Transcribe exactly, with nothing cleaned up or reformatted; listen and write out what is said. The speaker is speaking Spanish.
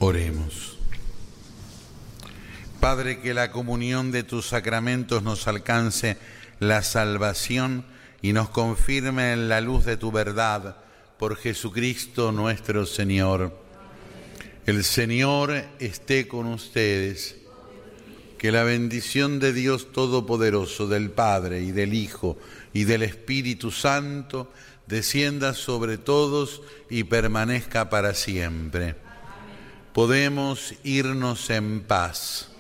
Oremos. Padre, que la comunión de tus sacramentos nos alcance la salvación y nos confirme en la luz de tu verdad, por Jesucristo nuestro Señor. El Señor esté con ustedes. Que la bendición de Dios Todopoderoso, del Padre y del Hijo y del Espíritu Santo, descienda sobre todos y permanezca para siempre. Podemos irnos en paz.